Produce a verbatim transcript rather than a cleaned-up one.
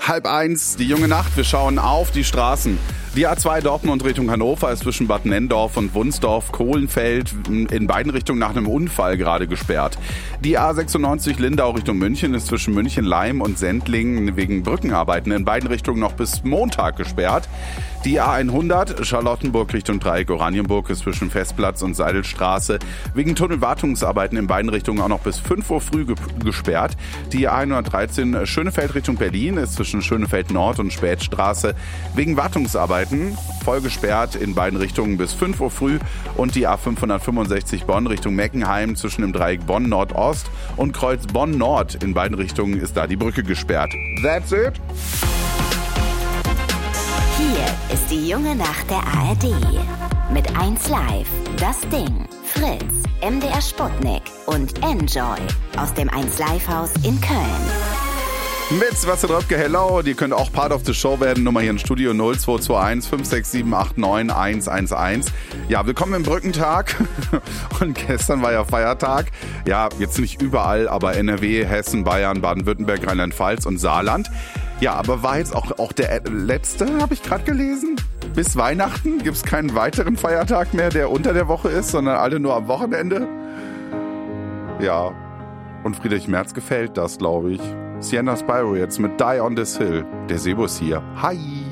Halb eins, die junge Nacht, wir schauen auf die Straßen. Die A zwei Dortmund Richtung Hannover ist zwischen Bad Nenndorf und Wunsdorf, Kohlenfeld in beiden Richtungen nach einem Unfall gerade gesperrt. Die A sechsundneunzig Lindau Richtung München ist zwischen München-Leim und Sendlingen wegen Brückenarbeiten in beiden Richtungen noch bis Montag gesperrt. Die A hundert Charlottenburg Richtung Dreieck Oranienburg ist zwischen Festplatz und Seidelstraße wegen Tunnelwartungsarbeiten in beiden Richtungen auch noch bis fünf Uhr früh ge- gesperrt. Die A hundertdreizehn Schönefeld Richtung Berlin ist zwischen Schönefeld Nord und Spätstraße wegen Wartungsarbeiten voll gesperrt in beiden Richtungen bis fünf Uhr früh. Und die A fünfhundertfünfundsechzig Bonn Richtung Meckenheim zwischen dem Dreieck Bonn Nordost und Kreuz Bonn Nord in beiden Richtungen ist da die Brücke gesperrt. That's it. Hier ist die junge Nacht der A R D. Mit eins Live, das Ding, Fritz, M D R Sputnik und Enjoy aus dem eins Live Haus in Köln. Mit Sebastian Röpke, hello. Ihr könnt auch Part of the Show werden. Nummer hier im Studio null zwei zwei eins fünf sechs sieben acht neun eins eins eins. Ja, willkommen im Brückentag. Und gestern war ja Feiertag. Ja, jetzt nicht überall, aber N R W, Hessen, Bayern, Baden-Württemberg, Rheinland-Pfalz und Saarland. Ja, aber war jetzt auch, auch der letzte, habe ich gerade gelesen. Bis Weihnachten gibt es keinen weiteren Feiertag mehr, der unter der Woche ist, sondern alle nur am Wochenende. Ja, und Friedrich Merz gefällt das, glaube ich. Sienna Spyro jetzt mit Die on this Hill. Der Sebus hier. Hi!